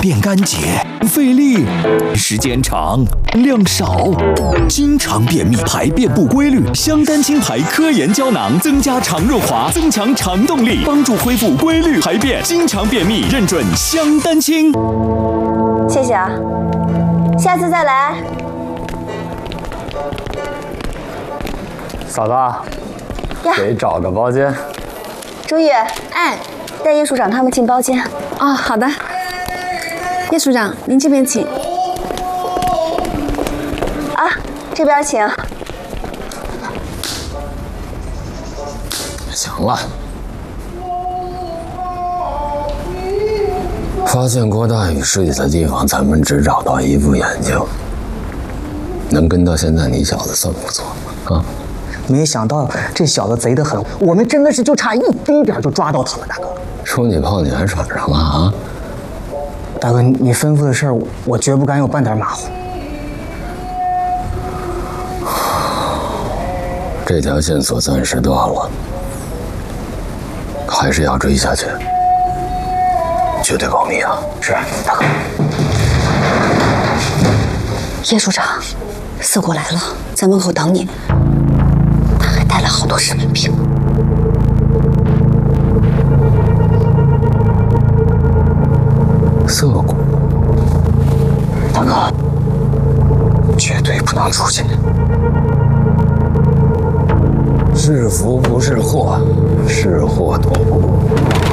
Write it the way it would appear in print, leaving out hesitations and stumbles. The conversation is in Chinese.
便干结，费力，时间长，量少，经常便秘，排便不规律。香丹清排科研胶囊增加肠润滑，增强肠动力，帮助恢复规律排便。经常便秘，认准香丹清。 谢谢啊，下次再来。 嫂子，给找个包间。 周玉，哎，带叶署长他们进包间。 哦，好的。叶署长，您这边请。 啊，这边请。 行了。发现郭大宇尸体的地方，咱们只找到一副眼镜，能跟到现在，你小子算不错啊。 没想到这小子贼得很，我们真的是就差一丁点就抓到他了，大哥。 说你泡你还喘上了啊？ 大哥，你吩咐的事儿，我绝不敢有半点马虎。 这条线索暂时断了，还是要追下去，绝对保密啊！是，大哥。 叶署长，四姑来了，在门口等你。他还带了好多身份证。 色谷，大哥，绝对不能出去。是福不是祸，是祸躲不过。